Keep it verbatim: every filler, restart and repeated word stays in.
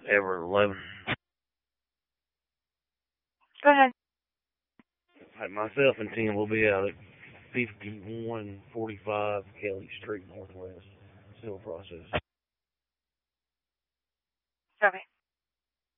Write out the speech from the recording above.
Ever eleven. Go ahead. Like myself and Tim will be out at fifty-one forty-five Kelly Street Northwest. Still process.